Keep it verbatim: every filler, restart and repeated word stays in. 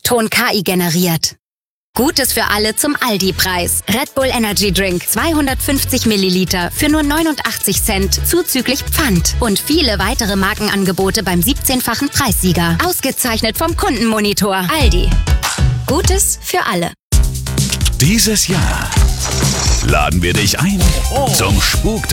Ton K I generiert. Gutes für alle zum Aldi-Preis. Red Bull Energy Drink zweihundertfünfzig Milliliter für nur neunundachtzig Cent zuzüglich Pfand. Und viele weitere Markenangebote beim siebzehnfachen Preissieger. Ausgezeichnet vom Kundenmonitor. Aldi. Gutes für alle. Dieses Jahr laden wir dich ein zum Spuk